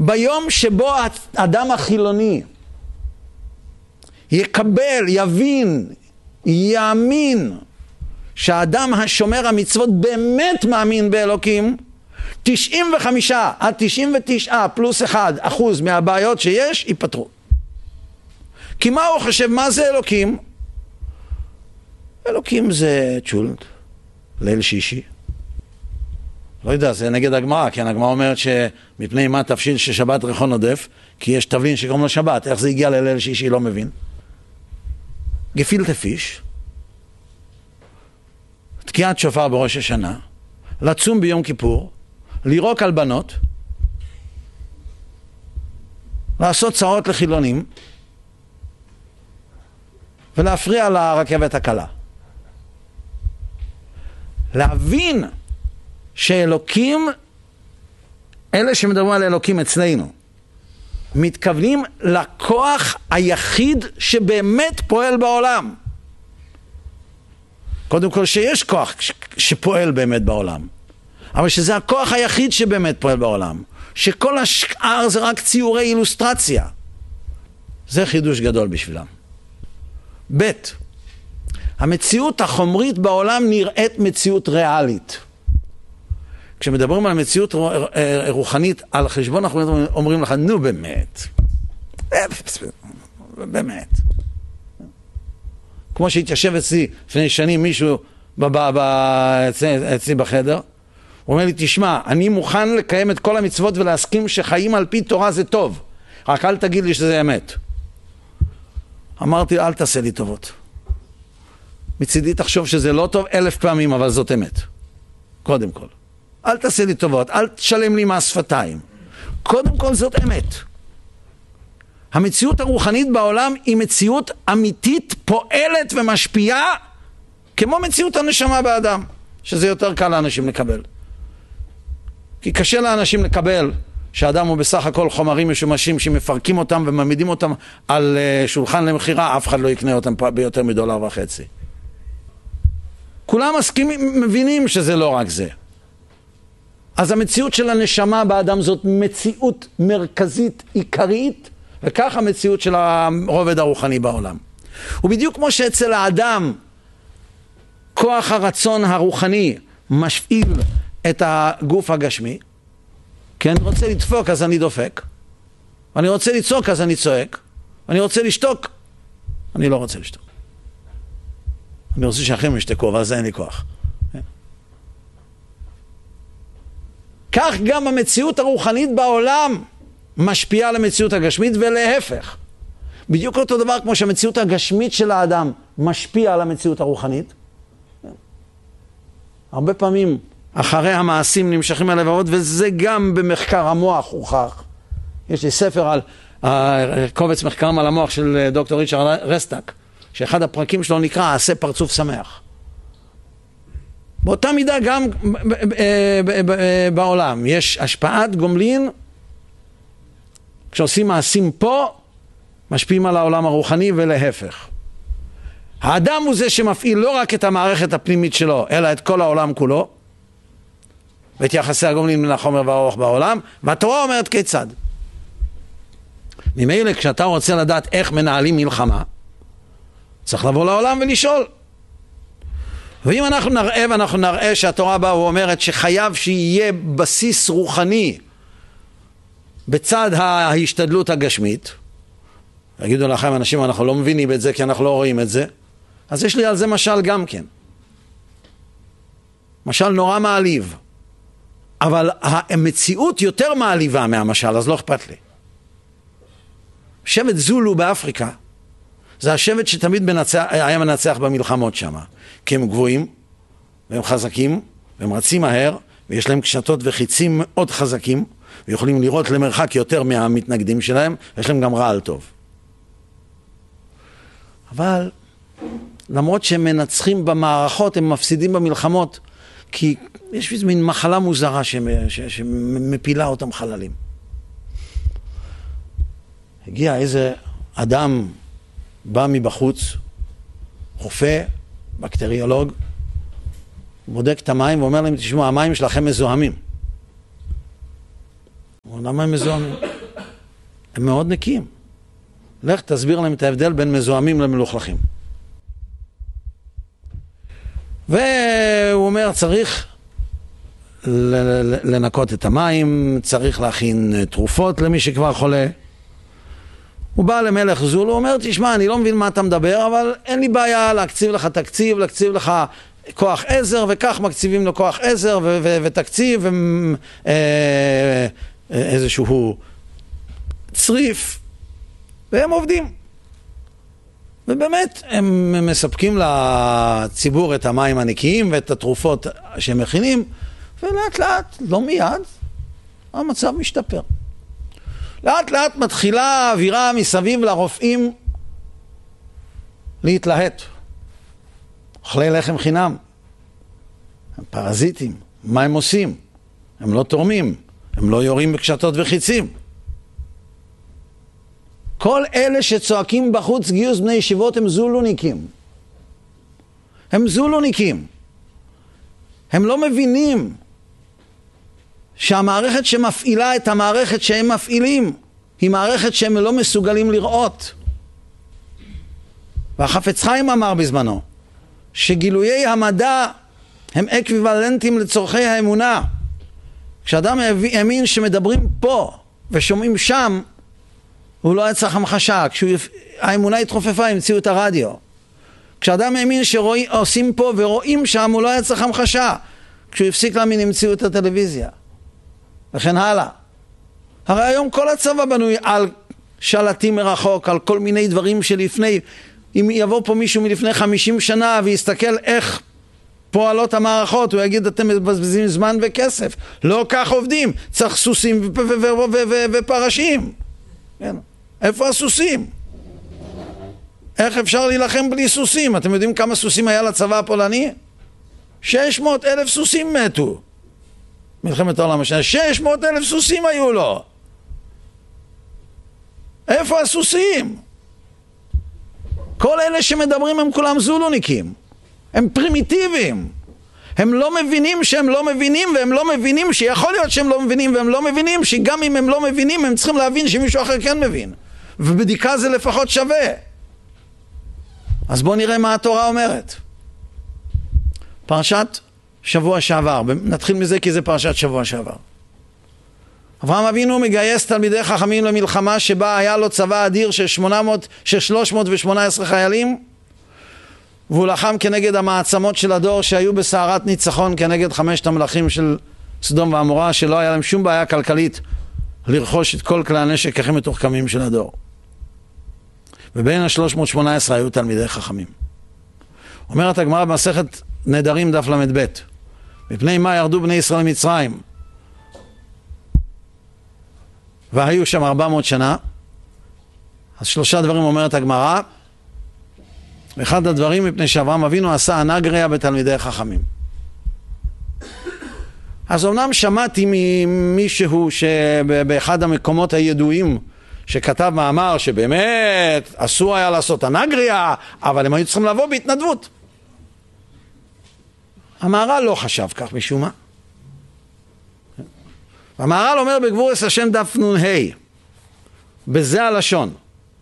ביום שבו האדם החילוני יקבל, יבין, יאמין שהאדם השומר המצוות באמת מאמין באלוקים, 95 עד 99 פלוס 1% מהבעיות שיש ייפתרו. כי מה הוא חושב? מה זה אלוקים? אלוקים זה צ'ולט, ליל שישי. לא יודע, זה נגד הגמרא, כי הגמרא אומרת שמפני מה תבשיל ששבת ריחון עודף, כי יש תבלין שקוראים לו שבת. איך זה הגיע לליל שישי? לא מבין. גפילטע פיש, תקיעת שופר בראש השנה, לצום ביום כיפור, לירוק על בנות, לעשות צרות לחילונים, ולהפריע לרכבת הקלה. להבין שאלוקים, אלה שמדברים על אלוקים אצלנו, מתכוונים לכוח היחיד שבאמת פועל בעולם. קודם כל שיש כוח שפועל באמת בעולם, אבל שזה הכוח היחיד שבאמת פועל בעולם, שכל השאר זה רק ציורי אילוסטרציה. זה חידוש גדול בשבילם. ב', המציאות החומרית בעולם נראית מציאות ריאלית. כשמדברים על מציאות רוחנית על חשבון, אנחנו אומרים לך, נו באמת. באמת. כמו שהתיישב אצלי לפני שנים מישהו אצלי בחדר, הוא אומר לי, תשמע, אני מוכן לקיים את כל המצוות ולהסכים שחיים על פי תורה זה טוב, רק אל תגיד לי שזה אמת. אמרתי, אל תעשה לי טובות. מצידי תחשוב שזה לא טוב 1000 פעמים, אבל זאת אמת. קודם כל. אל תעשה לי טובות, אל תשלם לי מהשפתיים. קודם כל זאת אמת. המציאות הרוחנית בעולם היא מציאות אמיתית, פועלת ומשפיעה, כמו מציאות הנשמה באדם, שזה יותר קל לאנשים לקבל. כי קשה לאנשים לקבל שהאדם הוא בסך הכל חומרים משומשים שמפרקים אותם ומעמידים אותם על שולחן למחירה, אף אחד לא יקנה אותם ביותר $1.50. כולם מסכימים, מבינים שזה לא רק זה. אז המציאות של הנשמה באדם זאת מציאות מרכזית, עיקרית, וכך המציאות של הרובד הרוחני בעולם. ובדיוק כמו שאצל האדם כוח הרצון הרוחני משפיל את הגוף הגשמי, כי אני רוצה לדפוק אז אני דופק, אני רוצה לצעוק אז אני צועק, אני רוצה לשתוק, אני לא רוצה לשתוק. אני רוצה שאחרים ישתקו, אבל זה אין לי כוח. כך גם המציאות הרוחנית בעולם משפיעה על המציאות הגשמית ולהפך. בדיוק אותו דבר כמו שהמציאות הגשמית של האדם משפיעה על המציאות הרוחנית. הרבה פעמים אחרי המעשים נמשכים הלבבות, וזה גם במחקר המוח הוכח. יש לי ספר על קובץ מחקרים על המוח של דוקטור ריצ'רד רסטק, שאחד הפרקים שלו נקרא עשה פרצוף שמח. באותה מידה גם בעולם יש השפעת גומלין, כשעושים מעשים פה משפיעים על העולם הרוחני ולהפך. האדם הוא זה שמפעיל לא רק את המערכת הפנימית שלו, אלא את כל העולם כולו, ואת יחסי הגומלין בין החומר והרוח בעולם, והתורה אומרת כיצד. ממילא כשאתה רוצה לדעת איך מנהלים מלחמה, צריך לבוא לעולם ולשאול. ואם אנחנו נראה שהתורה באה ואומרת שחייב שיהיה בסיס רוחני בצד ההשתדלות הגשמית, יגידו לכם אנשים, אנחנו לא מבינים את זה כי אנחנו לא רואים את זה, אז יש לי על זה משל גם כן. משל נורא מעליב, אבל המציאות יותר מעליבה מהמשל, אז לא אכפת לי. שבט זולו באפריקה, זה השבט שתמיד היה מנצח במלחמות שם, כי הם גבוהים, והם חזקים, והם רצים מהר, ויש להם קשתות וחיצים מאוד חזקים, ויכולים לראות למרחק יותר מהמתנגדים שלהם, ויש להם גם רעל טוב. אבל למרות שהם מנצחים במערכות, הם מפסידים במלחמות, כי יש איזו מין מחלה מוזרה שמפילה אותם חללים. הגיע איזה אדם, בא מבחוץ, רופא, בקטריולוג, בודק את המים ואומר להם, תשמעו, המים שלכם מזוהמים. הוא אומר, למה הם מזוהמים? הם מאוד נקיים. לך תסביר להם את ההבדל בין מזוהמים למלוכלכים. והוא אומר, צריך לנקות את המים, צריך להכין תרופות למי שכבר חולה. הוא בא למלך זול, הוא אומר, תשמע, אני לא מבין מה אתה מדבר, אבל אין לי בעיה להקציב לך תקציב, להקציב לך כוח עזר, וכך מקציבים לו כוח עזר ותקציב, איזשהו צריף, והם עובדים. ובאמת, הם מספקים לציבור את המים הנקיים ואת התרופות שהם מכינים, ולאט לאט, לא מיד, המצב משתפר. לאט לאט מתחילה האווירה מסביב לרופאים להתלהט. אוכלי לחם חינם. הם פרזיטים. מה הם עושים? הם לא תורמים. הם לא יורים בקשתות וחיצים. כל אלה שצועקים בחוץ גיוס בני ישיבות הם זולוניקים. הם זולוניקים. הם לא מבינים שהמערכת שמפעילה את המערכת שהם מפעילים היא מערכת שהם לא מסוגלים לראות. והחפץ חיים אמר בזמנו שגילויי המדע הם אקוויוולנטיים לצורכי האמונה. כשאדם האמין שמדברים פה ושומעים שם, הוא לא היה צריך המחשה. כשהאמונה התרופפה, המציאו את הרדיו. כשאדם האמין שעושים פה ורואים שם, הוא לא היה צריך המחשה. כשהוא הפסיק להאמין, המציאו את הטלוויזיה. וכן הלאה. הרי היום כל הצבא בנוי על שלטים מרחוק, על כל מיני דברים שלפני, אם יבוא פה מישהו מלפני 50 שנה ויסתכל איך פועלות המערכות, הוא יגיד, אתם מבזבזים זמן וכסף. לא כך עובדים. צריך סוסים ופרשים. איפה הסוסים? איך אפשר להילחם בלי סוסים? אתם יודעים כמה סוסים היה לצבא הפולני? 600,000 סוסים מתו. מלחמת העולם השנייה. 600,000 סוסים היו לו. איפה הסוסים? כל אלה שמדברים הם כולם זולוניקים. הם פרימיטיביים. הם לא מבינים שהם לא מבינים, והם לא מבינים שיכול להיות שהם לא מבינים, והם לא מבינים שגם אם הם לא מבינים, הם צריכים להבין שמישהו אחר כן מבין. ובדיקה זה לפחות שווה. אז בואו נראה מה התורה אומרת. פרשת שבוע שעבר. נתחיל מזה כי זה פרשת שבוע שעבר. אברהם אבינו מגייס תלמידי חכמים למלחמה שבה היה לו צבא אדיר של 318 חיילים, והוא לחם כנגד המעצמות של הדור שהיו בסערת ניצחון כנגד 5 המלכים של סדום ועמורה, שלא היה להם שום בעיה כלכלית לרכוש את כל כלי הנשק הכי מתוחכמים של הדור. ובין ה-318 היו תלמידי חכמים. אומרת הגמרא במסכת נדרים דף ל"ב, מפני מה ירדו בני ישראל ממצרים והיו שם 400 שנה. אז 3 דברים אומרת הגמרא. אחד הדברים מפני שאברהם אבינו עשה הנגריה בתלמידי חכמים. אז אמנם שמעתי ממישהו שבאחד המקומות הידועים שכתב מאמר שבאמת אסור היה לעשות הנגריה, אבל הם היו צריכים לבוא בהתנדבות. המהר"ל לא חשב כך משום מה. המהר"ל אומר בגבורס השם דף נ"ה, בזה הלשון,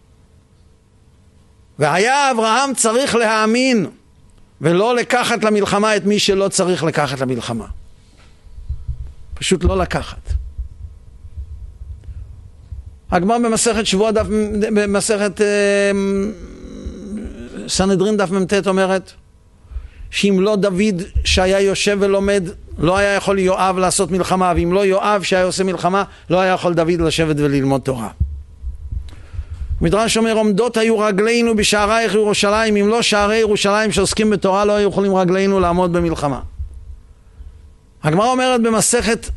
והיה אברהם צריך להאמין ולא לקחת למלחמה את מי שלא צריך לקחת למלחמה. פשוט לא לקחת. הגמרא במסכת שבוע דף, במסכת סנהדרין דף מ"ט אומרת שאם לא דוד שהיה יושב ולומד לא היה יכול יואב לעשות מלחמה, ואם לא יואב שהיה עושה מלחמה לא היה יכול דוד לשבת וללמוד תורה. מדרש אומר, עומדות היו רגלינו בשערייך ירושלים, אם לא שערי ירושלים שעוסקים בתורה לא היו יכולים רגלינו לעמוד במלחמה. הגמרא אומרת במסכת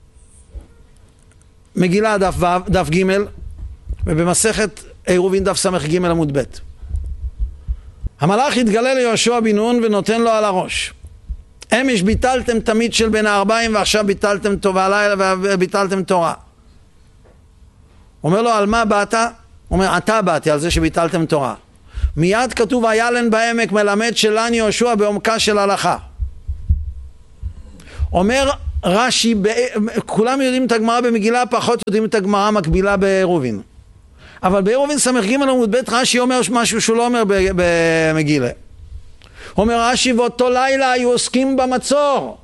מגילה דף ג' ובמסכת עירובין דף ס"ג עמוד ב', המלאך התגלה ליהושע בן נון ונותן לו על הראש, אמש ביטלתם תמיד של בין הארבעים ועכשיו ביטלתם טובה וביטלתם תורה. אומר לו, על מה באת? אומר, אתה באתי על זה שביטלתם תורה. מיד כתוב, הילן בעמק מלמד שלן יהושע בעומקה של הלכה. אומר רש"י, כולם יודעים את הגמרא במגילה, פחות יודעים את הגמרא מקבילה בעירובין. אבל בעירובין סמך ג' עמוד ב' רש"י אומר משהו שהוא לא אומר במגילה. הוא אומר רש"י, ואותו לילה היו עוסקים במצור.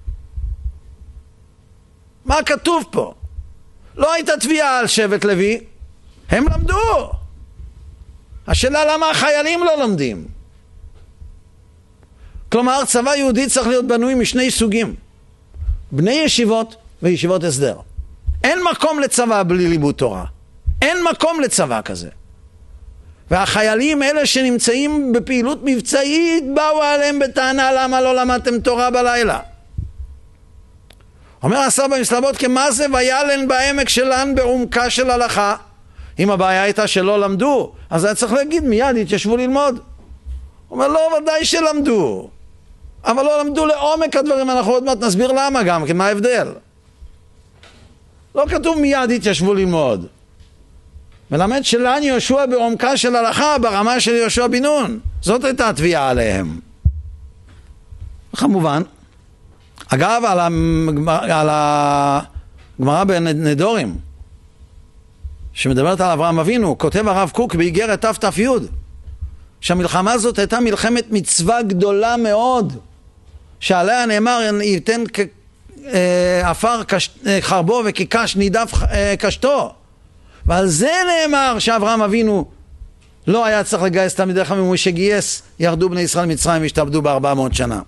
מה כתוב פה? לא הייתה תביעה על שבט לוי, הם למדו. השאלה למה החיילים לא לומדים? כלומר, צבא יהודי צריך להיות בנוי משני סוגים. בני ישיבות וישיבות הסדר. אין מקום לצבא בלי לימוד תורה. אין מקום לצבא כזה. והחיילים אלה שנמצאים בפעילות מבצעית באו עליהם בטענה למה לא למדתם תורה בלילה. אומר הסבא מסלבות כמה זה וילן בעמק שלן בעומקה של הלכה. אם הבעיה הייתה שלא למדו, אז היה צריך להגיד מיד התיישבו ללמוד. הוא אומר לא, ודאי שלמדו, אבל לא למדו לעומק הדברים. אנחנו עוד מעט נסביר למה גם, כי מה ההבדל. לא כתוב מיד התיישבו ללמוד. מלמד שלנו יהושע בעומקה של הלכה ברמה של יהושע בן נון. זאת הייתה התביעה עליהם. כמובן, אגב, על הגמרא בנדורים שמדברת על אברהם אבינו, כותב הרב קוק באיגרת ת"י שהמלחמה הזאת הייתה מלחמת מצווה גדולה מאוד, שעליה נאמר ייתן עפר חרבו וכקש נידף קשתו, ועל זה נאמר שאברהם אבינו לא היה צריך לגייס תלמידי חכמים, הוא שגייס ירדו בני ישראל מצרים והשתעבדו ב400 שנה.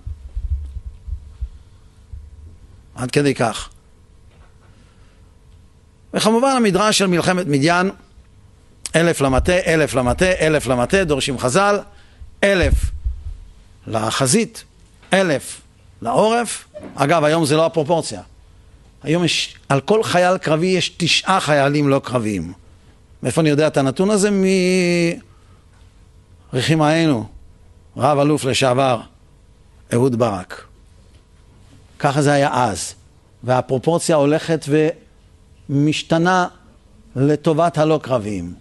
עד כדי כך. וכמובן המדרש של מלחמת מדיין, 1000 למטה, 1000 למטה, 1000 למטה, דורשים חז"ל, 1000 לחזית, 1000 לעורף. אגב, היום זה לא הפרופורציה. היום יש, על כל חייל קרבי יש 9 חיילים לא קרביים. מאיפה אני יודע את הנתון הזה? מרחימאנו, רב אלוף לשעבר, אהוד ברק. ככה זה היה אז. והפרופורציה הולכת ומשתנה לטובת הלא קרביים.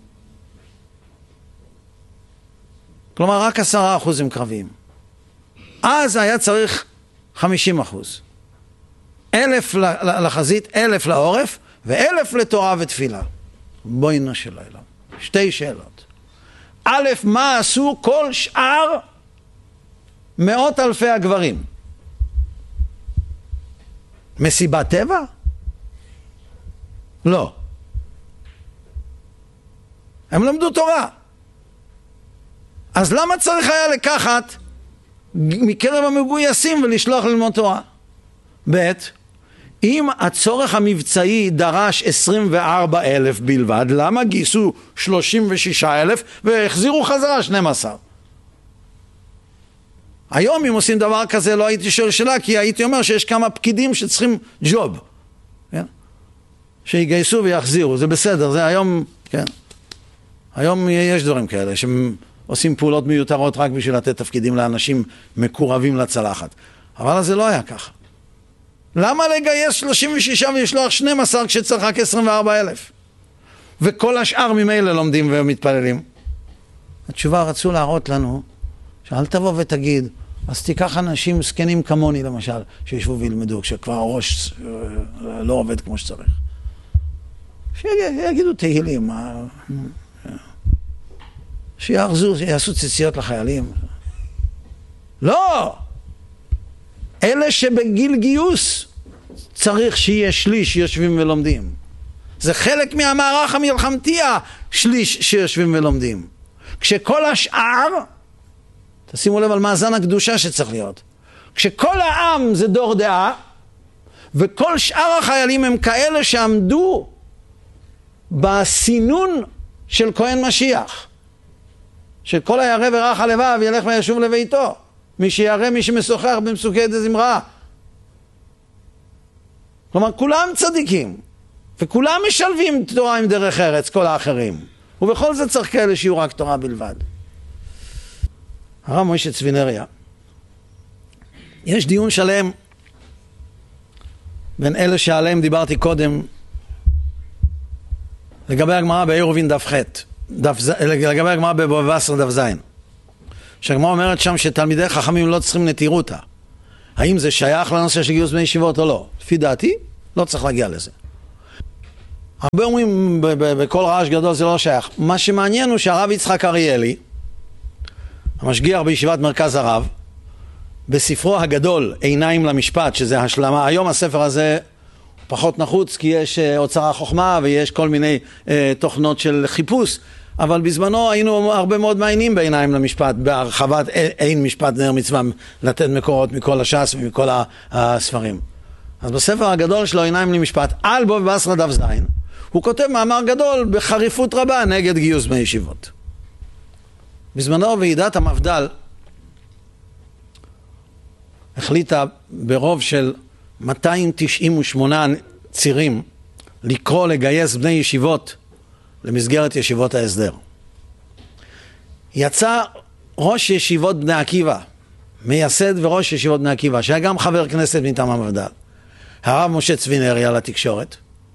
כלומר, רק 10% הם קרביים. אז היה צריך 50%. 1000 לחזית, 1000 לעורף, ו1000 לתורה ותפילה. בוינו של העולם. 2 שאלות. א', מה עשו כל שאר 100,000 הגברים? מסיבת טבע? לא. הם למדו תורה. אז למה צריך היה לקחת מקרב המגויסים ולשלוח ללמוד תורה? ב', אם הצורך המבצעי דרש 24,000 בלבד, למה גייסו 36,000 והחזירו חזרה 12? היום אם עושים דבר כזה לא הייתי שואל שאלה, כי הייתי אומר שיש כמה פקידים שצריכים ג'וב, כן? שיגייסו ויחזירו, זה בסדר, זה היום, כן? היום יש דברים כאלה שעושים פעולות מיותרות רק בשביל לתת תפקידים לאנשים מקורבים לצלחת, אבל זה לא היה ככה. למה לגייס 36 ולשלוח 12 כשצריך רק 24,000? וכל השאר ממילא לומדים ומתפללים. התשובה רצו להראות לנו שאל תבוא ותגיד, אז תיקח אנשים סקנים כמוני למשל, שישבו וילמדו, כשכבר הראש לא עובד כמו שצריך. שיגידו תהילים, שיארזו, יעשו ציציות לחיילים. לא! אלה שבגיל גיוס צריך שיהיה שליש שיושבים ולומדים. זה חלק מהמערך המלחמתי, השליש שיושבים ולומדים. כשכל השאר, תשימו לב על מאזן הקדושה שצריך להיות. כשכל העם זה דור דעה, וכל שאר החיילים הם כאלה שעמדו בסינון של כהן משיח. שכל הירא ורך הלבב ילך וישוב לביתו. מי שירא, מי שמשוחח במסוכי דזמרה. כלומר, כולם צדיקים, וכולם משלבים תורה עם דרך ארץ, כל האחרים. ובכל זה צריך כאלה שיהיו רק תורה בלבד. הרב מוישה צבינריה, יש דיון שלם בין אלה שעליהם דיברתי קודם, לגבי הגמרא בעירובין דף ח', לגבי הגמרא בבבא בתרא דף ז', שהגמרא אומרת שם שתלמידי חכמים לא צריכים נטירותה. האם זה שייך לנושא של גיוס בני ישיבות או לא? לפי דעתי, לא צריך להגיע לזה. הרבה אומרים בכל רעש גדול זה לא שייך. מה שמעניין הוא שהרב יצחק אריאלי, המשגיח בישיבת מרכז הרב, בספרו הגדול עיניים למשפט, שזה השלמה, היום הספר הזה פחות נחוץ כי יש אוצר החוכמה ויש כל מיני תוכנות של חיפוש, אבל בזמנו היינו הרבה מאוד מעיינים בעיניים למשפט, בהרחבת אין משפט נר מצווה, לתת מקורות מכל הש"ס ומכל הספרים. אז בספר הגדול שלו עיניים למשפט, על בו ובסרה דף זין, הוא כותב מאמר גדול בחריפות רבה נגד גיוס בני ישיבות. בזמנו ועידת המפד"ל החליטה ברוב של 298 צירים לקרוא לגייס בני ישיבות למסגרת ישיבות ההסדר. יצא ראש ישיבות בני עקיבא, מייסד וראש ישיבות בני עקיבא, שהיה גם חבר כנסת מטעם המפד"ל, הרב משה צבי נרי, על התקשורת,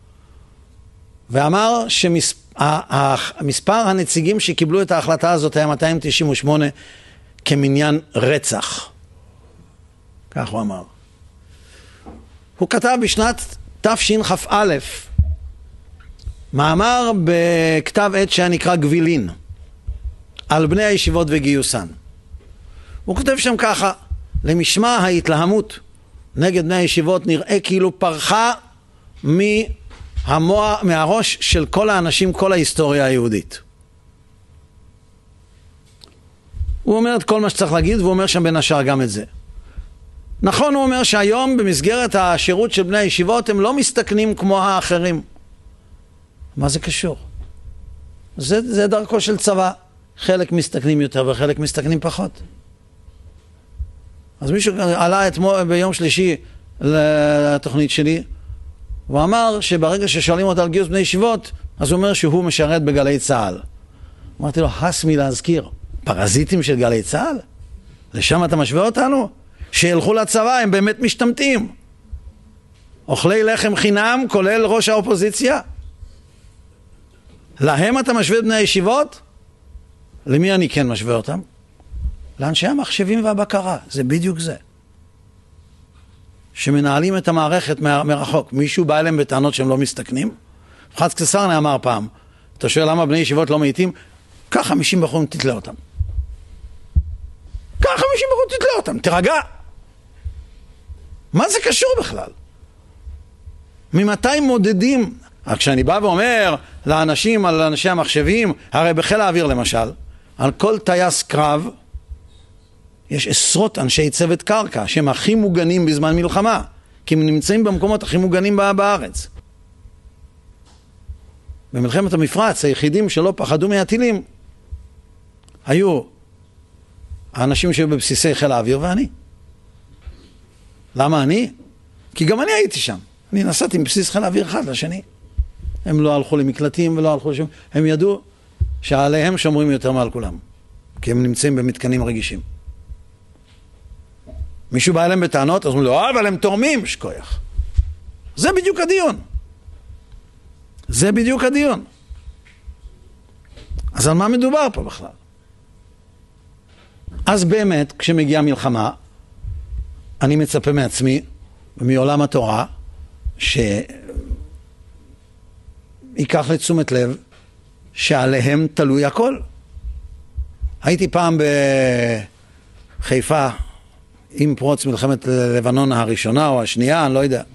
ואמר שמספר הנציגים שקיבלו את ההחלטה הזאת היה 298 כמניין רצח. כך הוא אמר. הוא כתב בשנת תשכ"א מאמר בכתב עת שנקרא גבילין על בני הישיבות וגיוסן. הוא כותב שם ככה: למשמע ההתלהמות נגד בני הישיבות נראה כאילו פרחה מהראש של כל האנשים, כל ההיסטוריה היהודית. הוא אומר את כל מה שצריך להגיד, והוא אומר שם בין השאר גם את זה. נכון, הוא אומר שהיום במסגרת השירות של בני הישיבות הם לא מסתכנים כמו האחרים. מה זה קשור? זה דרכו של צבא. חלק מסתכנים יותר וחלק מסתכנים פחות. אז מישהו עלה ביום שלישי לתוכנית שלי, הוא אמר שברגע ששואלים אותה על גיוס בני ישיבות, אז הוא אומר שהוא משרת בגלי צה"ל. אמרתי לו, הסמי להזכיר, פרזיטים של גלי צה"ל? לשם אתה משווה אותנו? שילכו לצבא, הם באמת משתמטים. אוכלי לחם חינם, כולל ראש האופוזיציה. להם אתה משווה בני הישיבות? למי אני כן משווה אותם? לאנשי המחשבים והבקרה, זה בדיוק זה. שמנהלים את המערכת מרחוק. מישהו בא אליהם בטענות שהם לא מסתכנים? חץ קסרנה אמר פעם, אתה שואל למה בני ישיבות לא מאיטים? קח 50 בחורים תתלה אותם. קח 50 בחורים תתלה אותם, תרגע. מה זה קשור בכלל? ממתי מודדים? כשאני בא ואומר לאנשים, על אנשי המחשבים, הרי בחיל האוויר למשל, על כל טייס קרב, יש עשרות אנשי צוות קרקע שהם הכי מוגנים בזמן מלחמה, כי הם נמצאים במקומות הכי מוגנים בארץ. במלחמת המפרץ היחידים שלא פחדו מהטילים היו האנשים שהיו בבסיסי חיל האוויר ואני. למה אני? כי גם אני הייתי שם. אני נסעתי מבסיס חיל האוויר אחד לשני. הם לא הלכו למקלטים ולא הלכו לשם. הם ידעו שעליהם שומרים יותר מעל כולם, כי הם נמצאים במתקנים רגישים. מישהו בא אליהם בטענות, אז אומרים לו, אבל הם תורמים, שכוח. זה בדיוק הדיון. זה בדיוק הדיון. אז על מה מדובר פה בכלל? אז באמת, כשמגיעה מלחמה, אני מצפה מעצמי, ומעולם התורה, שייקח לתשומת לב, שעליהם תלוי הכל. הייתי פעם בחיפה, עם פרוץ מלחמת לבנון הראשונה או השנייה, אני לא יודע.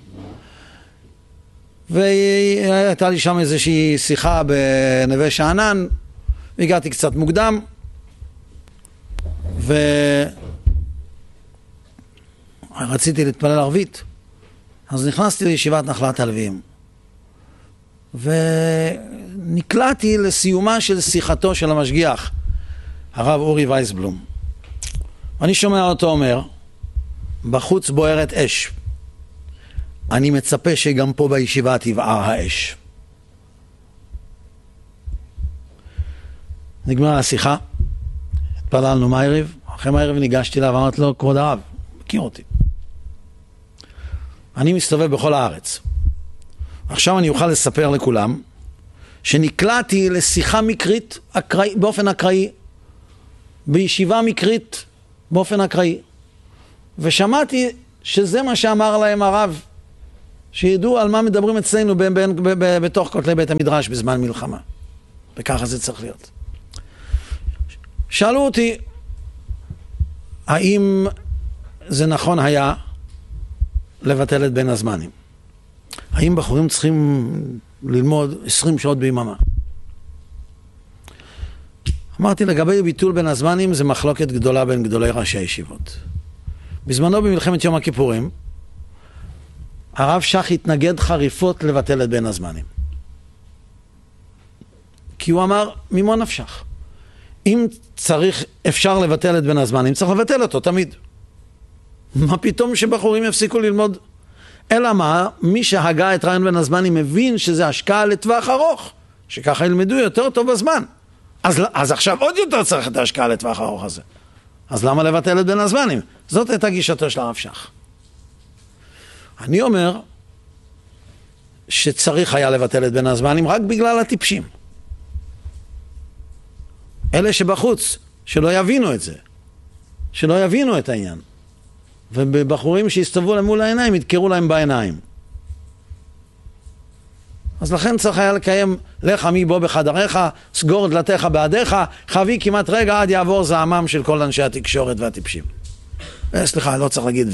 והייתה לי שם איזושהי שיחה בנווה שאנן, והגעתי קצת מוקדם, ורציתי להתפלל ערבית. אז נכנסתי לישיבת נחלת הלוויים, ונקלעתי לסיומה של שיחתו של המשגיח, הרב אורי וייסבלום. אני שומע אותו אומר, בחוץ בוערת אש. אני מצפה שגם פה בישיבה תבער האש. נגמרה השיחה, התפללנו מערב, אחרי מערב ניגשתי לה ואמרתי לו, כבוד הרב, מכיר אותי. אני מסתובב בכל הארץ. עכשיו אני אוכל לספר לכולם שנקלעתי לשיחה מקרית באופן אקראי, בישיבה מקרית באופן אקראי, ושמעתי שזה מה שאמר להם הרב שידעו על מה מדברים אצלנו בתוך כותלי בית המדרש בזמן מלחמה. וככה זה צריך להיות. שאלו אותי, האם זה נכון היה לבטל את בין הזמנים? האם בחורים צריכים ללמוד 20 שעות ביממה? אמרתי, לגבי ביטול בין הזמנים, זה מחלוקת גדולה בין גדולי ראשי הישיבות. בזמנו במלחמת יום הכיפורים, הרב שך התנגד חריפות לבטל את בין הזמנים. כי הוא אמר, ממה נפשך? אם אפשר לבטל את בין הזמנים, צריך לבטל אותו תמיד. מה פתאום שבחורים יפסיקו ללמוד? אלא מה, מי שהגה את רעיון בין הזמנים מבין שזה השקעה לטווח ארוך, שככה ילמדו יותר טוב בזמן. אז עכשיו עוד יותר צריך את ההשקעה לטווח ארוך הזה. אז למה לבטל את בין הזמנים? זאת הייתה גישתו של הרב שך. אני אומר שצריך היה לבטל את בין הזמנים רק בגלל הטיפשים. אלה שבחוץ, שלא יבינו את זה, שלא יבינו את העניין. ובחורים שיסתובבו להם מול העיניים, ידקרו להם בעיניים. אז לכן צריך היה לקיים, לך מי בוא בחדריך, סגור דלתיך בעדיך, חבי כמעט רגע עד יעבור זעמם של כל אנשי התקשורת והטיפשים. סליחה, לא צריך להגיד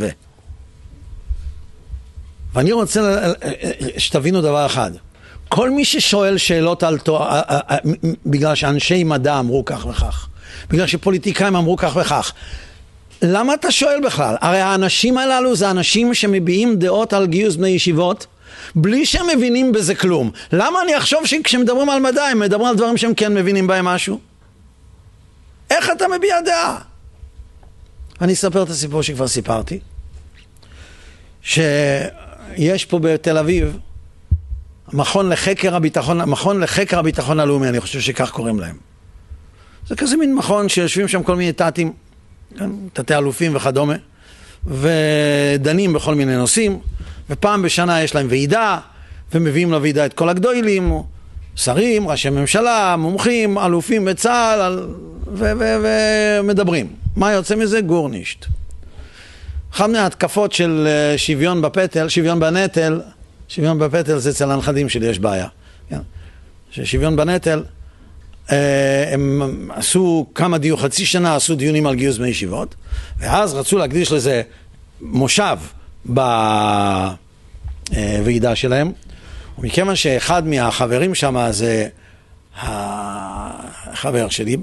ואני רוצה שתבינו דבר אחד. כל מי ששואל שאלות על תואר, בגלל שאנשי מדע אמרו כך וכך, בגלל שפוליטיקאים אמרו כך וכך, למה אתה שואל בכלל? הרי האנשים הללו זה אנשים שמביעים דעות על גיוס בני ישיבות, בלי שהם מבינים בזה כלום. למה אני אחשוב שכשמדברים על מדע, הם מדברים על דברים שהם כן מבינים בהם משהו? איך אתה מביע דעה? אני אספר את הסיפור שכבר סיפרתי, שיש פה בתל אביב, מכון לחקר הביטחון הלאומי, אני חושב שכך קוראים להם. זה כזה מין מכון שיושבים שם כל מיני תתים, תתי אלופים וכדומה, ודנים בכל מיני נושאים, ופעם בשנה יש להם ועידה, ומביאים לוועידה את כל הגדולים, שרים, ראשי ממשלה, מומחים, אלופים בצה"ל, ומדברים. מה יוצא מזה? גורנישט. אחת מההתקפות של שוויון בפטל, שוויון בפטל זה אצל הנכדים שלי, יש בעיה. שוויון בנטל, הם עשו חצי שנה עשו דיונים על גיוס בני ישיבות, ואז רצו להקדיש לזה מושב בוועידה שלהם, ומכיוון שאחד מהחברים שם זה החבר שלי,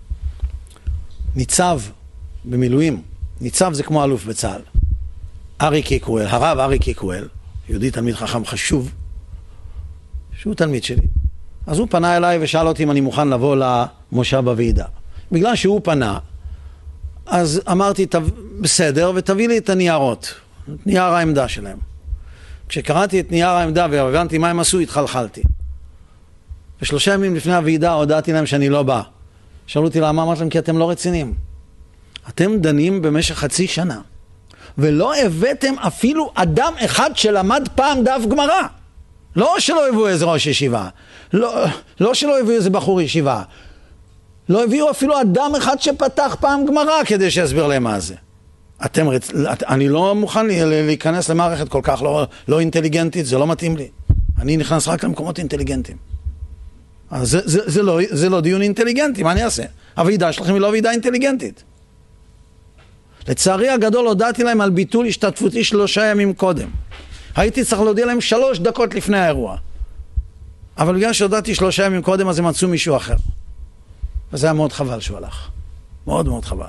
ניצב במילואים, ניצב זה כמו אלוף בצה"ל, הרב ארי קיקואל, יהודי תלמיד חכם חשוב, שהוא תלמיד שלי. אז הוא פנה אליי ושאל אותי אם אני מוכן לבוא למושב בוועידה. בגלל שהוא פנה, אז אמרתי, בסדר, ותביא לי את הניירות, את נייר העמדה שלהם. כשקראתי את נייר העמדה והבנתי מה הם עשו, התחלחלתי. 3 ימים לפני הוועידה הודעתי להם שאני לא בא. שאלו אותי למה, אמרתי להם, כי אתם לא רציניים. אתם דנים במשך חצי שנה, ולא הבאתם אפילו אדם אחד שלמד פעם דף גמרא. לא שלא הביאו איזה ראש ישיבה, לא שלא הביאו איזה בחור ישיבה, לא הביאו אפילו אדם אחד שפתח פעם גמרא כדי שיסביר להם מה זה. אני לא מוכן להיכנס למערכת כל כך לא אינטליגנטית, זה לא מתאים לי. אני נכנס רק למקומות אינטליגנטיים. אז זה לא דיון אינטליגנטי, מה אני אעשה? הוועידה שלכם היא לא ועידה אינטליגנטית. לצערי הגדול הודעתי להם על ביטול השתתפותי 3 ימים קודם. הייתי צריך להודיע להם 3 דקות לפני האירוע. אבל בגלל שהודעתי 3 ימים קודם, אז הם מצאו מישהו אחר. וזה היה מאוד חבל שהוא הלך. מאוד מאוד חבל.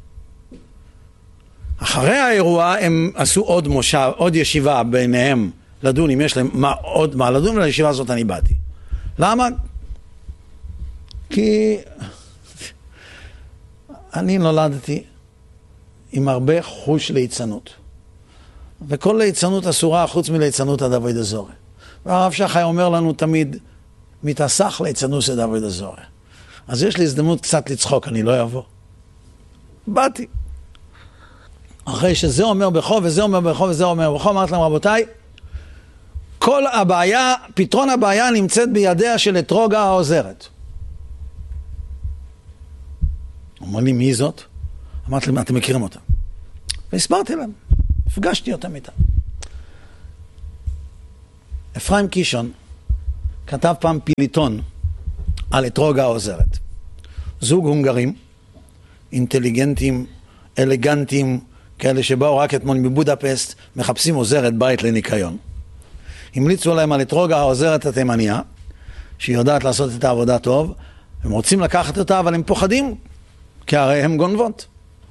אחרי האירוע הם עשו עוד ישיבה ביניהם לדון, אם יש להם עוד מה לדון, ולישיבה הזאת אני באתי. למה? כי אני נולדתי עם הרבה חוש ליצנות. וכל ליצנות אסורה חוץ מליצנות הדוד הזורי. והרב שך היה אומר לנו תמיד, מתעסק ליצנות הדוד הזורי. אז יש לי הזדמנות קצת לצחוק, אני לא אבוא. באתי. אחרי שזה אומר בכו, וזה אומר בכו, וזה אומר בכו, אמרת להם, רבותיי, כל הבעיה, פתרון הבעיה נמצאת בידיה של אתרוגה העוזרת. אומר לי, מי זאת? אמרתי להם, אתם מכירים אותה. והסברתי להם, הפגשתי אותם איתם. אפרים קישון כתב פעם פיליטון על אתרוג העוזרת. זוג הונגרים, אינטליגנטים, אלגנטים, כאלה שבאו רק אתמול מבודפסט, מחפשים עוזרת בית לניקיון. המליצו להם על אתרוג העוזרת התימניה, שהיא יודעת לעשות את העבודה טוב, הם רוצים לקחת אותה, אבל הם פוחדים, כי הרי הם גונבות.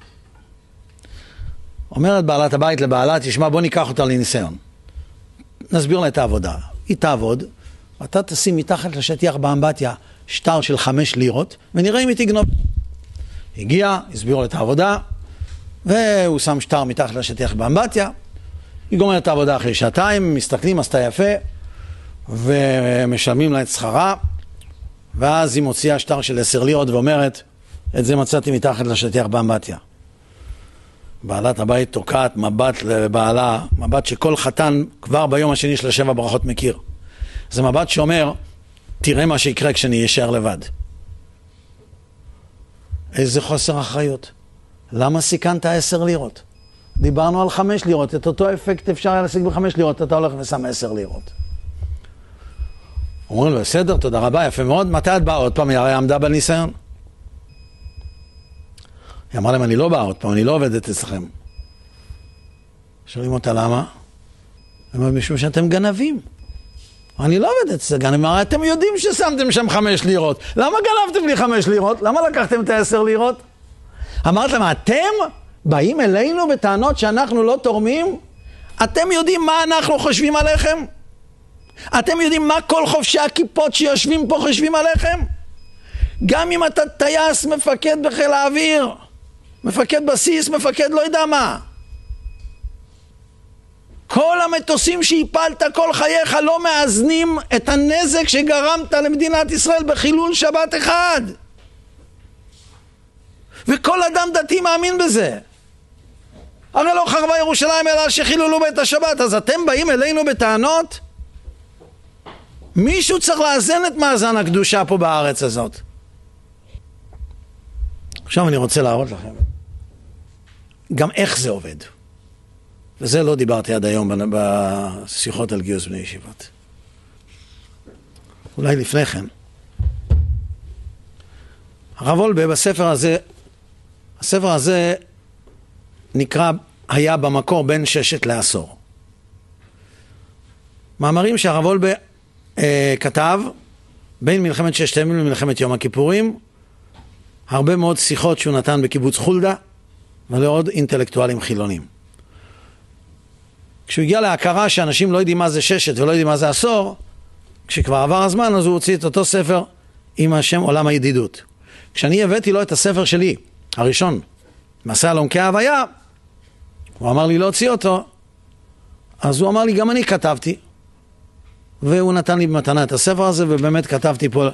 אומרת בעלת הבית לבעלה, תשמע, בוא ניקח אותה לניסיון. נסביר לה את העבודה. היא תעבוד, אתה תשים מתחת לשטיח באמבטיה שטר של 5 לירות, ונראה אם היא תגנוב. הגיע, הסבירו לה את העבודה, והוא שם שטר מתחת לשטיח באמבטיה, היא גומרת את העבודה אחרי שעתיים, מסתכלים, עשתה יפה, ומשלמים לה את שכרה, ואז היא מוציאה שטר של 10 לירות ואומרת, את זה מצאתי מתחת לשטיח באמבטיה. בעלת הבית תוקעת מבט לבעלה, מבט שכל חתן כבר ביום השני של 7 ברכות מכיר. זה מבט שאומר, תראה מה שיקרה כשאני אשאר לבד. איזה חוסר אחריות. למה סיכנת 10 לירות? דיברנו על 5 לירות, את אותו אפקט אפשר היה להשיג ב5 לירות, אתה הולך ושם 10 לירות. אומרים לו, בסדר, תודה רבה, יפה מאוד, מתי את באה עוד פעם? היא הרי עמדה בניסיון. היא אמרה להם, אני לא באה עוד פעם, אני לא עובדת אצלכם. שואלים אותה, למה? הם אומרים, משום שאתם גנבים. אני לא עובדת אצל גנבים, הרי אתם יודעים ששמתם שם 5 לירות. למה גנבתם לי 5 לירות? למה לקחתם את 10 לירות? אמרת להם, אתם באים אלינו בטענות שאנחנו לא תורמים? אתם יודעים מה אנחנו חושבים עליכם? אתם יודעים מה כל חובשי הכיפות שיושבים פה חושבים עליכם? גם אם אתה טייס, מפקד בחיל האוויר, מפקד בסיס, מפקד לא יודע מה. כל המטוסים שהפלת כל חייך לא מאזנים את הנזק שגרמת למדינת ישראל בחילול שבת אחד. וכל אדם דתי מאמין בזה. הרי לא חרבה ירושלים אלא שחיללו בית השבת. אז אתם באים אלינו בטענות? מישהו צריך לאזן את מאזן הקדושה פה בארץ הזאת. עכשיו אני רוצה להראות לכם גם איך זה עובד. וזה לא דיברתי עד היום בשיחות על גיוס בני ישיבות. אולי לפני כן. הרב וולבה בספר הזה, הספר הזה נקרא, היה במקור בין 6 לעשור. מאמרים שהרב וולבה כתב בין מלחמת 6 ימים למלחמת יום הכיפורים, הרבה מאוד שיחות שהוא נתן בקיבוץ חולדה ולעוד אינטלקטואלים חילונים. כשהוא הגיע להכרה שאנשים לא יודעים מה זה 6 ולא יודעים מה זה עשור, כשכבר עבר הזמן אז הוא הוציא את אותו ספר עם השם עולם הידידות. כשאני הבאתי לו את הספר שלי, הראשון, מסע אלונקי ההוויה, הוא אמר לי להוציא אותו, אז הוא אמר לי גם אני כתבתי, והוא נתן לי במתנה את הספר הזה, ובאמת כתבתי פה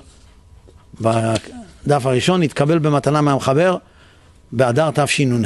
בדף הראשון, התקבל במתנה מהמחבר באדר תשנ"ה.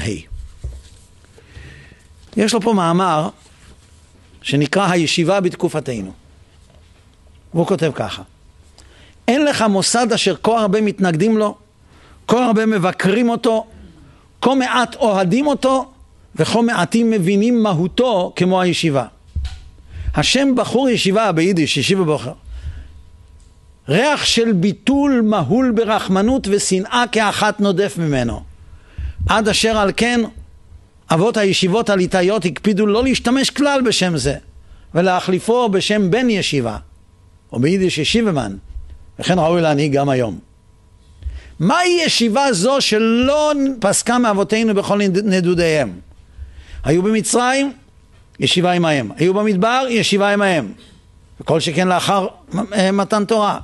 יש לו פה מאמר שנקרא הישיבה בתקופתנו. והוא כותב ככה: אין לך מוסד אשר כה הרבה מתנגדים לו, כה הרבה מבקרים אותו, כה מעט אוהדים אותו, וכה מעטים מבינים מהותו כמו הישיבה. השם בחור ישיבה ביידיש, ישיבה בוחר. ריח של ביטול מהול ברחמנות ושנאה כאחת נודף ממנו. עד אשר על כן, אבות הישיבות הליטאיות הקפידו לא להשתמש כלל בשם זה, ולהחליפו בשם בן ישיבה, או ביידיש ישיבמן, וכן ראוי להנהיג גם היום. מהי ישיבה זו שלא פסקה מאבותינו בכל נדודיהם? היו במצרים, ישיבה עמהם. היו במדבר, ישיבה עמהם. וכל שכן לאחר מתן תורה.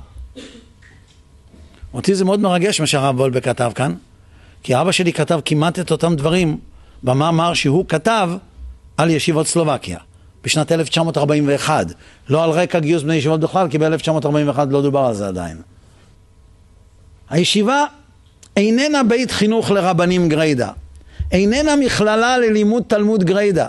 אותי זה מאוד מרגש מה שהרב וולבה כתב כאן, כי אבא שלי כתב כמעט את אותם דברים במאמר שהוא כתב על ישיבות סלובקיה בשנת 1941. לא על רקע גיוס בני ישיבות בכלל, כי ב-1941 לא דובר על זה עדיין. הישיבה איננה בית חינוך לרבנים גריידה, איננה מכללה ללימוד תלמוד גריידה.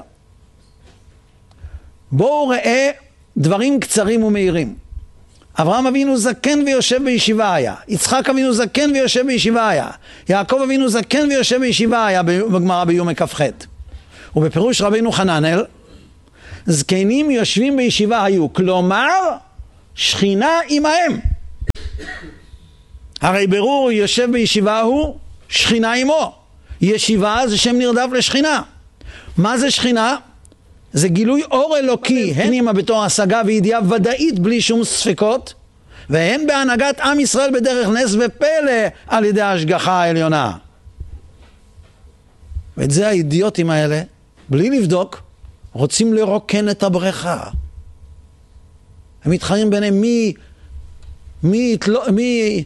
בואו ראה דברים קצרים ומהירים. אברהם אבינו זקן ויושב בישיבה היה, יצחק אבינו זקן ויושב בישיבה היה, יעקב אבינו זקן ויושב בישיבה היה בגמרא ביומא כ"ח. ובפירוש רבינו חננאל, זקנים יושבים בישיבה היו, כלומר שכינה עמהם. הרי ברור יושב בישיבה הוא שכינה עמו. ישיבה זה שם נרדף לשכינה. מה זה שכינה? זה גילוי אור אלוקי, הן עמה בתור השגה וידיעה ודאית בלי שום ספקות, והן בהנהגת עם ישראל בדרך נס ופלא על ידי ההשגחה העליונה. ואת זה האידיוטים האלה, בלי לבדוק, רוצים לרוקן את הבריכה. הם מתחרים ביניהם מי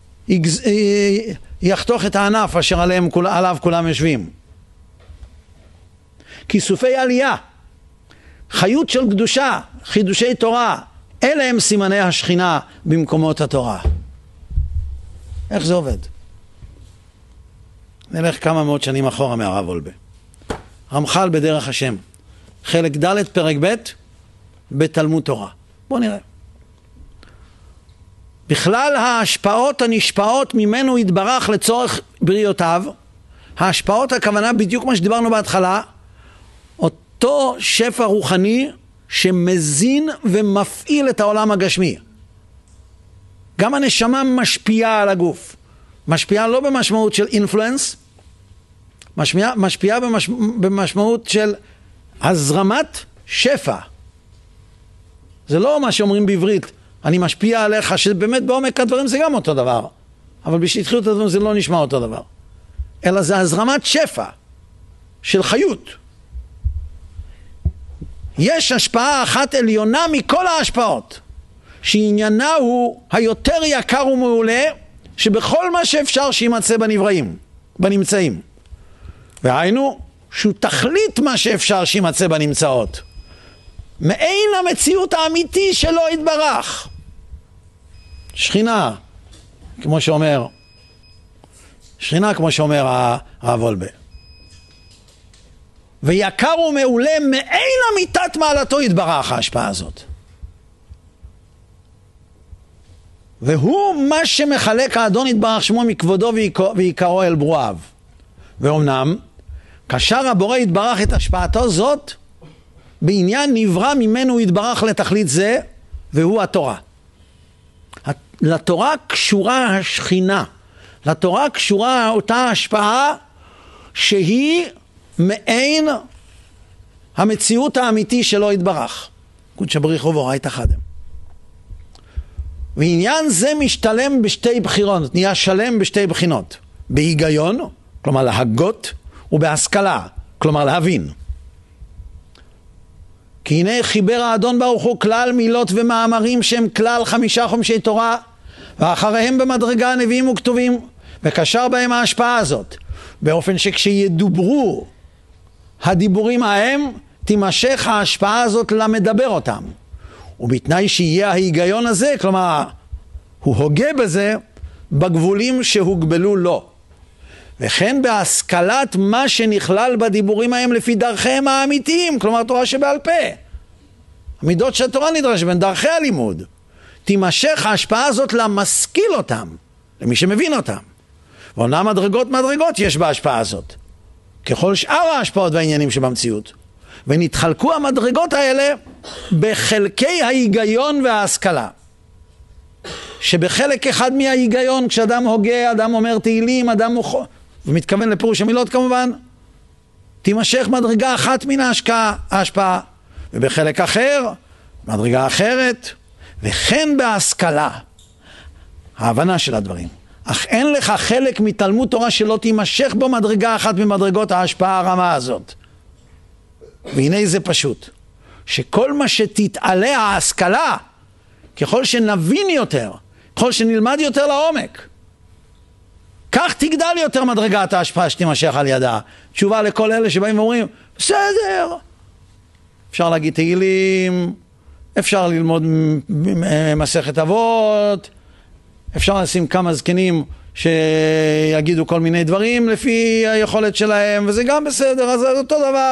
יחתוך את הענף אשר עליו כולם יושבים. כיסופי עלייה, חיות של קדושה, חידושי תורה, אלה הם סימני השכינה במקומות התורה. איך זה עובד? נלך כמה מאות שנים אחורה מהרב וולבה. רמח"ל בדרך השם, חלק ד' פרק ב' בתלמוד תורה. בואו נראה. בכלל ההשפעות הנשפעות ממנו יתברך לצורך בריאותיו, ההשפעות הכוונה בדיוק מה שדיברנו בהתחלה, אותו שפע רוחני שמזין ומפעיל את העולם הגשמי. גם הנשמה משפיעה על הגוף. משפיעה לא במשמעות של אינפלואנס, משפיעה במשמעות של הזרמת שפע. זה לא מה שאומרים בעברית, אני משפיע עליך, שבאמת בעומק הדברים זה גם אותו דבר. אבל בשטחיות הדברים זה לא נשמע אותו דבר. אלא זה הזרמת שפע של חיות. יש השפעה אחת עליונה מכל ההשפעות, שעניינה הוא היותר יקר ומעולה, שבכל מה שאפשר שימצא בנבראים, בנמצאים. והיינו, שהוא תכלית מה שאפשר שימצא בנמצאות. מעין המציאות האמיתי שלו יתברך. שכינה, כמו שאומר הרב וולבה. ויקר ומעולה מעין אמיתת מעלתו יתברך ההשפעה הזאת. והוא מה שמחלק האדון יתברך שמו מכבודו ויקרו אל ברואיו. ואומנם, כאשר הבורא יתברך את השפעתו זאת, בעניין נברא ממנו יתברך לתכלית זה, והוא התורה. לתורה קשורה השכינה. לתורה קשורה אותה השפעה שהיא מעין המציאות האמיתי שלו יתברך. קודש בריך ובורא יתחדם. ועניין זה משתלם בשתי בחירות, נהיה שלם בשתי בחינות. בהיגיון, כלומר להגות, ובהשכלה, כלומר להבין. כי הנה חיבר האדון ברוך הוא כלל מילות ומאמרים שהם כלל 5 חומשי תורה, ואחריהם במדרגה נביאים וכתובים, וקשר בהם ההשפעה הזאת, באופן שכשידוברו הדיבורים ההם, תימשך ההשפעה הזאת למדבר אותם. ובתנאי שיהיה ההיגיון הזה, כלומר, הוא הוגה בזה, בגבולים שהוגבלו לו. וכן בהשכלת מה שנכלל בדיבורים ההם לפי דרכיהם האמיתיים, כלומר תורה שבעל פה. המידות שהתורה נדרש בין דרכי הלימוד. תימשך ההשפעה הזאת למשכיל אותם, למי שמבין אותם. ואומנם מדרגות יש בהשפעה הזאת, ככל שאר ההשפעות והעניינים שבמציאות. ונתחלקו המדרגות האלה בחלקי ההיגיון וההשכלה. שבחלק אחד מההיגיון, כשאדם הוגה, אדם אומר תהילים, אדם ומתכוון לפירוש המילות כמובן, תימשך מדרגה אחת מן ההשפעה, ובחלק אחר, מדרגה אחרת, וכן בהשכלה, ההבנה של הדברים. אך אין לך חלק מתלמוד תורה שלא תימשך בו מדרגה אחת ממדרגות ההשפעה הרמה הזאת. והנה זה פשוט, שכל מה שתתעלה ההשכלה, ככל שנבין יותר, ככל שנלמד יותר לעומק, כך תגדל יותר מדרגת ההשפעה שתימשך על ידה. תשובה לכל אלה שבאים ואומרים, בסדר, אפשר להגיד תהילים, אפשר ללמוד מסכת אבות, אפשר לשים כמה זקנים שיגידו כל מיני דברים לפי היכולת שלהם, וזה גם בסדר, אז זה אותו דבר.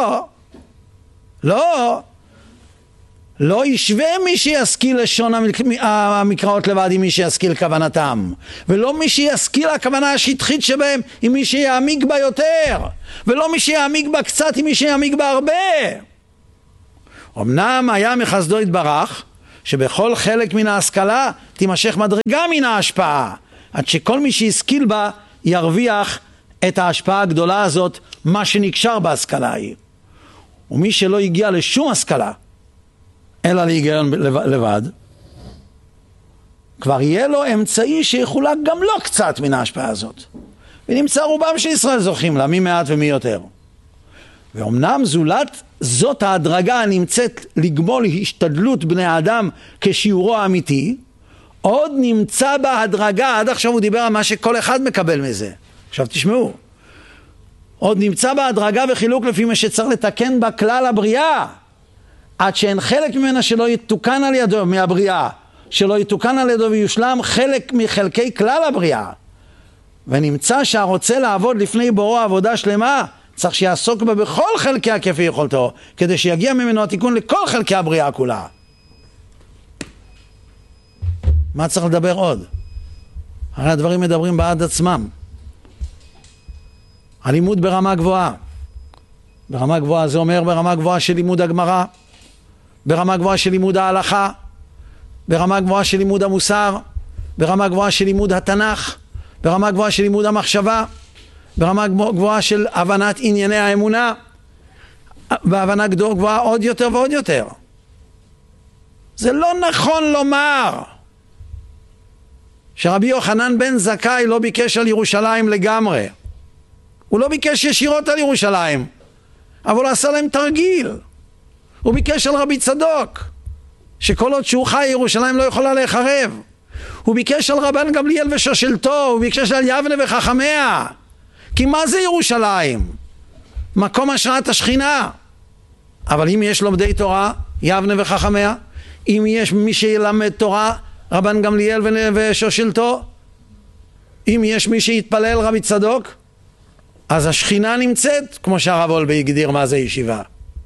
לא ישווה מי שישכיל לשון המקראות לבד עם מי שישכיל כוונתם, ולא מי שישכיל הכוונה השטחית שבהם עם מי שיעמיק בה יותר, ולא מי שיעמיק בה קצת עם מי שיעמיק בה הרבה. אמנם היה מחסדו יתברך, שבכל חלק מן ההשכלה תימשך מדרגה מן ההשפעה, עד שכל מי שהשכיל בה ירוויח את ההשפעה הגדולה הזאת, מה שנקשר בהשכלה היא. ומי שלא הגיע לשום השכלה, אלא להיגיון לבד, כבר יהיה לו אמצעי שיחולק גם לא קצת מן ההשפעה הזאת. ונמצא רובם שישראל זוכים לה, מי מעט ומי יותר. ואומנם זולת זאת ההדרגה הנמצאת לגמול השתדלות בני האדם כשיעורו האמיתי, עוד נמצא בה הדרגה, עד עכשיו הוא דיבר על מה שכל אחד מקבל מזה. עכשיו תשמעו, עוד נמצא בה הדרגה וחילוק לפי מה שצריך לתקן בה כלל הבריאה, עד שאין חלק ממנה שלא יתוקן על ידו מהבריאה, שלא יתוקן על ידו ויושלם חלק מחלקי כלל הבריאה. ונמצא שהרוצה לעבוד לפני בוראו עבודה שלמה, צריך שיעסוק בה בכל חלקיה כפי יכולתו, כדי שיגיע ממנו התיקון לכל חלקי הבריאה כולה. מה צריך לדבר עוד? הרי הדברים מדברים בעד עצמם. הלימוד ברמה גבוהה. ברמה גבוהה זה אומר ברמה גבוהה של לימוד הגמרא, ברמה גבוהה של לימוד ההלכה, ברמה גבוהה של לימוד המוסר, ברמה גבוהה של לימוד התנ"ך, ברמה גבוהה של לימוד המחשבה, ברמה גבוהה של הבנת ענייני האמונה, בהבנה גבוהה עוד יותר ועוד יותר. זה לא נכון לומר שרבי יוחנן בן זכאי לא ביקש על ירושלים לגמרי. הוא לא ביקש ישירות על ירושלים, אבל הוא עשה להם תרגיל. הוא ביקש על רבי צדוק, שכל עוד שהוא חי ירושלים לא יכולה להיחרב. הוא ביקש על רבן גמליאל ושושלתו, הוא ביקש על יבנה וחכמיה. כי מה זה ירושלים? מקום השראת השכינה. אבל אם יש לומדי תורה, יבנה וחכמיה, אם יש מי שילמד תורה, רבן גמליאל ושושלתו, אם יש מי שיתפלל רבי צדוק, אז השכינה נמצאת, כמו שהרב וולבה הגדיר מה זה ישיבה.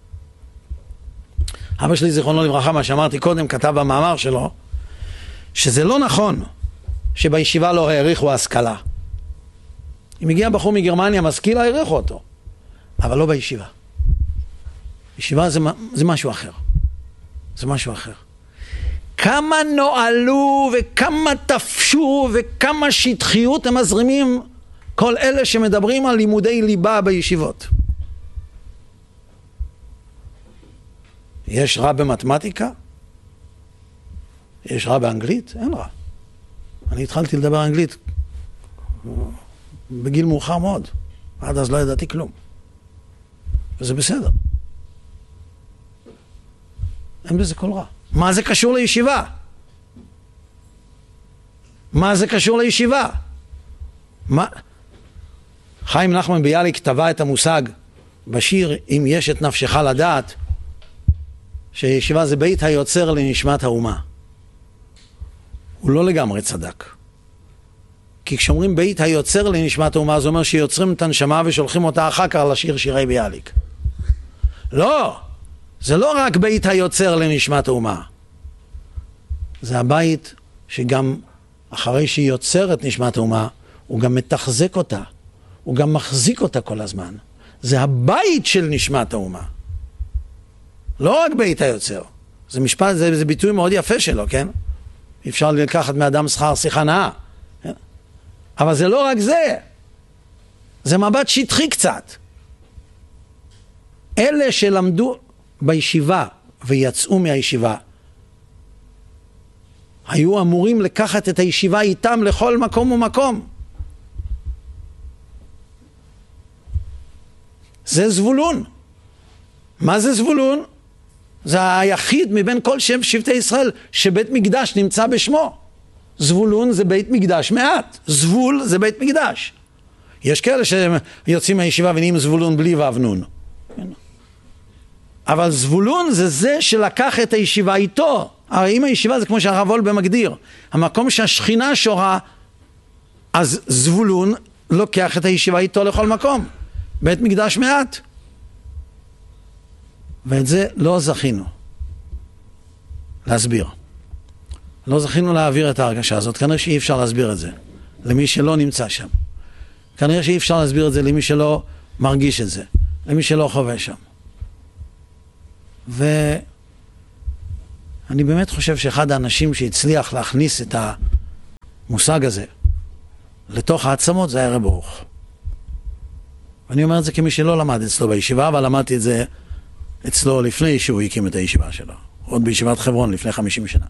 אבא שלי זיכרונו לברכה, מה שאמרתי קודם, כתב במאמר שלו, שזה לא נכון שבישיבה לא העריכו השכלה. אם הגיע בחור מגרמניה משכיל, העריכו אותו, אבל לא בישיבה. ישיבה זה משהו אחר. זה משהו אחר. כמה נועלו וכמה תפשו וכמה שטחיות הם מזרימים כל אלה שמדברים על לימודי ליבה בישיבות. יש רע במתמטיקה? יש רע באנגלית? אין רע. אני התחלתי לדבר אנגלית בגיל מאוחר מאוד. עד אז לא ידעתי כלום. וזה בסדר. אין בזה כל רע. מה זה קשור לישיבה? מה זה קשור לישיבה? מה? חיים נחמן ביאליק טבע את המושג בשיר אם יש את נפשך לדעת, שישיבה זה בית היוצר לנשמת האומה. הוא לא לגמרי צדק. כי כשאומרים בית היוצר לנשמת האומה, זה אומר שיוצרים את הנשמה ושולחים אותה אחר כך לשיר שירי ביאליק. לא! זה לא רק בית היוצר לנשמת האומה. זה הבית שגם אחרי שהיא יוצרת נשמת האומה, הוא גם מתחזק אותה. הוא גם מחזיק אותה כל הזמן. זה הבית של נשמת האומה. לא רק בית היוצר. זה משפט, זה ביטוי מאוד יפה שלו, כן? אפשר לקחת מאדם שכר שיחה נאה. כן? אבל זה לא רק זה. זה מבט שטחי קצת. אלה שלמדו בישיבה ויצאו מהישיבה, היו אמורים לקחת את הישיבה איתם לכל מקום ומקום. זה זבולון. מה זה זבולון? זה היחיד מבין כל שם שבטי ישראל שבית מקדש נמצא בשמו. זבולון זה בית מקדש מעט. זבול זה בית מקדש. יש כאלה שיוצאים מהישיבה ונהיים זבולון בלי ואבנון. אבל זבולון זה זה שלקח את הישיבה איתו. הרי אם הישיבה זה כמו שהרב וולבה מגדיר, המקום שהשכינה שורה, אז זבולון לוקח את הישיבה איתו לכל מקום. בית מקדש מעט. ואת זה לא זכינו להסביר. לא זכינו להעביר את ההרגשה הזאת. כנראה שאי אפשר להסביר את זה למי שלא נמצא שם. כנראה שאי אפשר להסביר את זה למי שלא מרגיש את זה, למי שלא חווה שם. אני באמת חושב שאחד האנשים שהצליח להכניס את המושג הזה לתוך העצמות זה היה רב ברוך. ואני אומר את זה כמי שלא למד אצלו בישיבה, אבל למדתי את זה אצלו לפני שהוא הקים את הישיבה שלו. עוד בישיבת חברון לפני 50 שנה.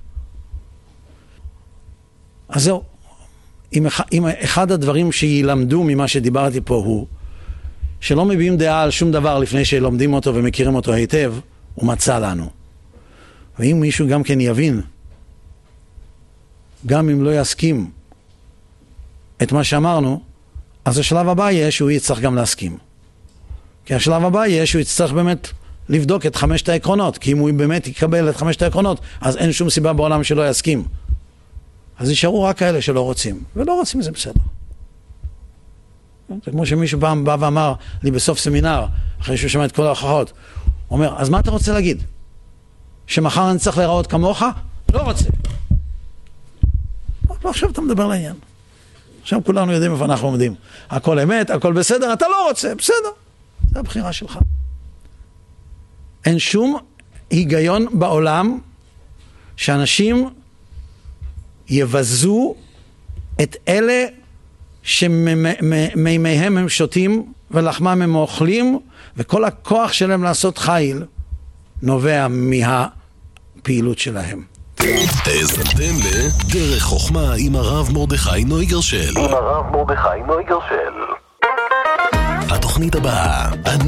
אז זהו. אם אחד הדברים שילמדו ממה שדיברתי פה הוא שלא מביאים דעה על שום דבר לפני שלומדים אותו ומכירים אותו היטב, הוא מצא לנו. ואם מישהו גם כן יבין, גם אם לא יסכים את מה שאמרנו, אז השלב הבא יהיה שהוא יצטרך גם להסכים. כי השלב הבא יהיה שהוא יצטרך באמת לבדוק את 5 העקרונות, כי אם הוא באמת יקבל את 5 העקרונות, אז אין שום סיבה בעולם שלא יסכים. אז יישארו רק כאלה שלא רוצים, ולא רוצים זה בסדר. זה כמו שמישהו פעם בא ואמר לי בסוף סמינר, אחרי שהוא שמע את כל ההוכחות, הוא אומר, אז מה אתה רוצה להגיד? שמחר אני צריך להיראות כמוך? לא רוצה. לא, עכשיו אתה מדבר לעניין. עכשיו כולנו יודעים איפה אנחנו עומדים. הכל אמת, הכל בסדר, אתה לא רוצה, בסדר. זה הבחירה שלך. אין שום היגיון בעולם שאנשים יבזו את אלה שמימיהם הם שותים ולחמם הם אוכלים, וכל הכוח שלהם לעשות חיל נובע מהפעילות שלהם. האזנתם לדרך חוכמה עם הרב מרדכי נויגרשל. התוכנית הבאה,